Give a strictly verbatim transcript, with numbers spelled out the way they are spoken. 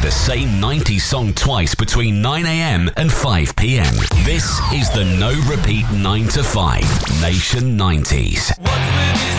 the same nineties song twice between nine a.m. and five p.m. This is the No Repeat nine to five Nation nineties. What's with these